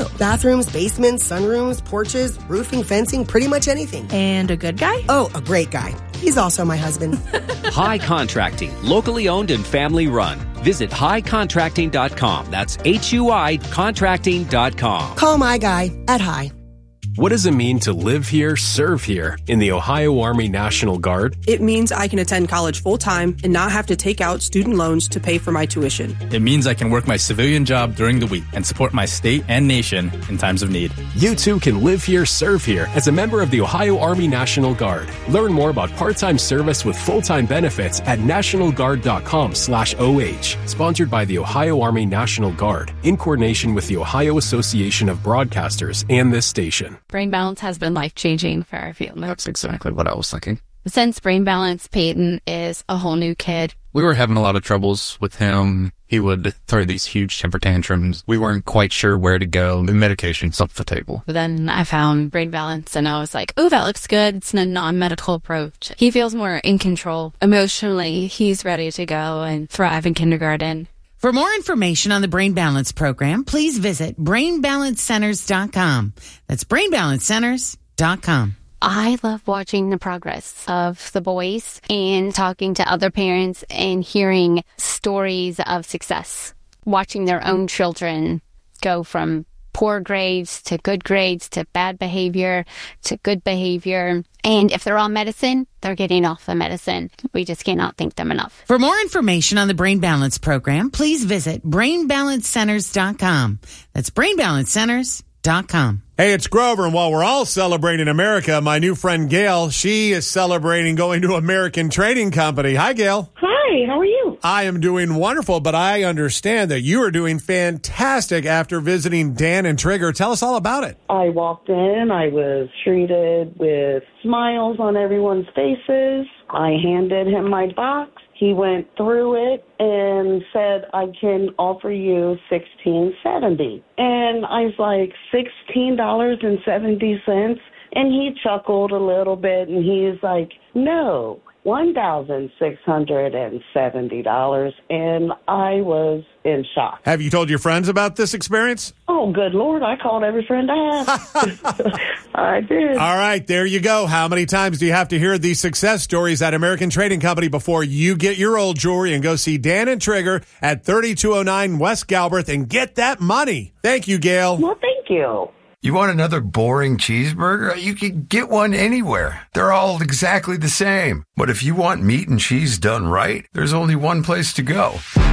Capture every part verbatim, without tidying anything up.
Bathrooms, basements, sunrooms, porches, roofing, fencing, pretty much anything. And a good guy? Oh, a great guy. He's also my husband. High Contracting, locally owned and family run. Visit high contracting dot com. That's H U I contracting dot com. Call my guy at High. What does it mean to live here, serve here in the Ohio Army National Guard? It means I can attend college full-time and not have to take out student loans to pay for my tuition. It means I can work my civilian job during the week and support my state and nation in times of need. You too can live here, serve here as a member of the Ohio Army National Guard. Learn more about part-time service with full-time benefits at national guard dot com slash O H. Sponsored by the Ohio Army National Guard in coordination with the Ohio Association of Broadcasters and this station. Brain Balance has been life-changing for our family. That's exactly what I was thinking. Since Brain Balance, Peyton is a whole new kid. We were having a lot of troubles with him. He would throw these huge temper tantrums. We weren't quite sure where to go. The medication's off the table. But then I found Brain Balance and I was like, oh, that looks good. It's a non-medical approach. He feels more in control. Emotionally, he's ready to go and thrive in kindergarten. For more information on the Brain Balance program, please visit brain balance centers dot com. That's brain balance centers dot com. I love watching the progress of the boys and talking to other parents and hearing stories of success, watching their own children go from poor grades to good grades to bad behavior to good behavior. And if they're on medicine, they're getting off the medicine. We just cannot thank them enough. For more information on the Brain Balance program, please visit brain balance centers dot com. That's brain balance centers dot com. Hey, it's Grover, and while we're all celebrating America, my new friend Gail, she is celebrating going to American Trading Company. Hi, Gail. Hi, how are you? I am doing wonderful, but I understand that you are doing fantastic after visiting Dan and Trigger. Tell us all about it. I walked in. I was treated with smiles on everyone's faces. I handed him my box. He went through it and said, I can offer you sixteen seventy. And I was like, sixteen dollars and seventy cents? And he chuckled a little bit and he's like, no, one thousand six hundred seventy dollars. And I was in shock. Have you told your friends about this experience? Oh, good Lord. I called every friend I had. I did. All right, there you go. How many times do you have to hear these success stories at American Trading Company before you get your old jewelry and go see Dan and Trigger at thirty-two oh nine West Galbraith and get that money? Thank you, Gail. Well, thank you. You want another boring cheeseburger? You can get one anywhere. They're all exactly the same. But if you want meat and cheese done right, there's only one place to go.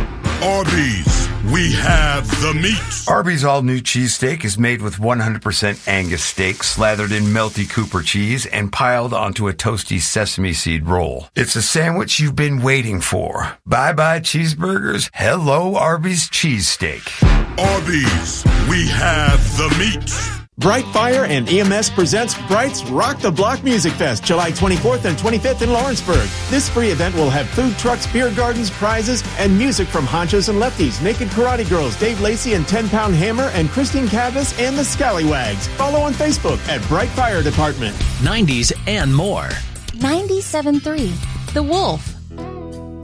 Arby's. We have the meat. Arby's all-new cheesesteak is made with one hundred percent Angus steak slathered in melty Cooper cheese and piled onto a toasty sesame seed roll. It's a sandwich you've been waiting for. Bye-bye cheeseburgers. Hello, Arby's cheesesteak. Arby's. We have the meat. Bright Fire and E M S presents Bright's Rock the Block Music Fest, July twenty-fourth and twenty-fifth in Lawrenceburg. This free event will have food trucks, beer gardens, prizes, and music from Honchos and Lefties, Naked Karate Girls, Dave Lacey and ten pound Hammer, and Christine Cavas and the Scallywags. Follow on Facebook at Bright Fire Department. nineties and more. ninety-seven point three The Wolf.